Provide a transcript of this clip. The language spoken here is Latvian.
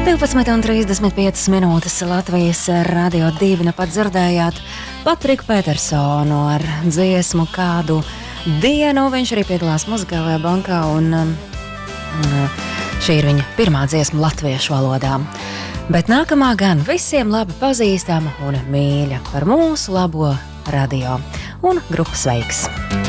12,35 minūtes Latvijas Radio 2. Nu pat dzirdējāt Patriku Petersonu ar dziesmu Kādu dienu. Viņš arī piedalās Muzikālajā bankā, un šī ir viņa pirmā dziesma latviešu valodā. Bet nākamā gan visiem labi pazīstama un mīļa par mūsu labo radio un grupu Sveiks!